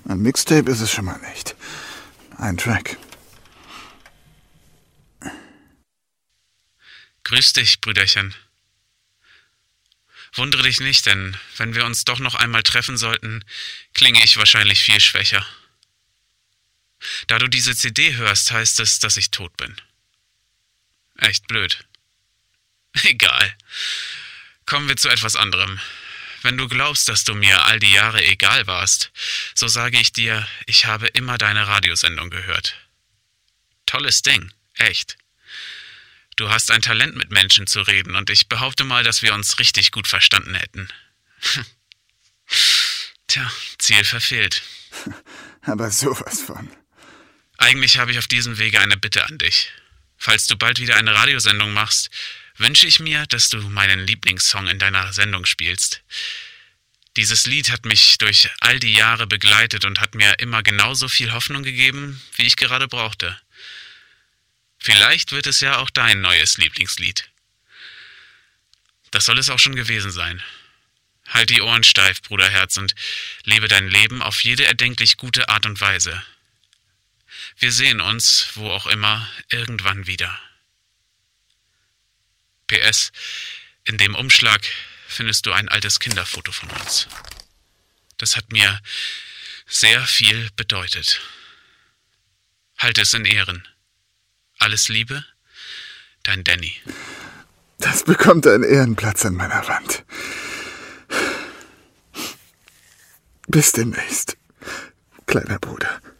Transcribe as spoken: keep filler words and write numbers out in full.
Ein Mixtape ist es schon mal nicht. Ein Track. Grüß dich, Brüderchen. Wundere dich nicht, denn wenn wir uns doch noch einmal treffen sollten, klinge ich wahrscheinlich viel schwächer. Da du diese C D hörst, heißt es, dass ich tot bin. Echt blöd. Egal. Kommen wir zu etwas anderem. Wenn du glaubst, dass du mir all die Jahre egal warst, so sage ich dir, ich habe immer deine Radiosendung gehört. Tolles Ding, echt. Du hast ein Talent, mit Menschen zu reden, und ich behaupte mal, dass wir uns richtig gut verstanden hätten. Tja, Ziel verfehlt. Aber sowas von. Eigentlich habe ich auf diesem Wege eine Bitte an dich. Falls du bald wieder eine Radiosendung machst, wünsche ich mir, dass du meinen Lieblingssong in deiner Sendung spielst. Dieses Lied hat mich durch all die Jahre begleitet und hat mir immer genauso viel Hoffnung gegeben, wie ich gerade brauchte. Vielleicht wird es ja auch dein neues Lieblingslied. Das soll es auch schon gewesen sein. Halt die Ohren steif, Bruderherz, und lebe dein Leben auf jede erdenklich gute Art und Weise. Wir sehen uns, wo auch immer, irgendwann wieder. P S. In dem Umschlag findest du ein altes Kinderfoto von uns. Das hat mir sehr viel bedeutet. Halte es in Ehren. Alles Liebe, dein Danny. Das bekommt einen Ehrenplatz an meiner Wand. Bis demnächst, kleiner Bruder.